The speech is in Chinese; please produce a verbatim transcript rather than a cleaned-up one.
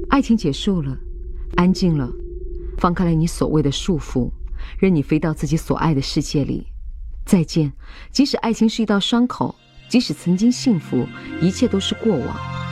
爱情结束了，安静了，放开了你所谓的束缚，任你飞到自己所爱的世界里。再见，即使爱情是一道伤口，即使曾经幸福，一切都是过往。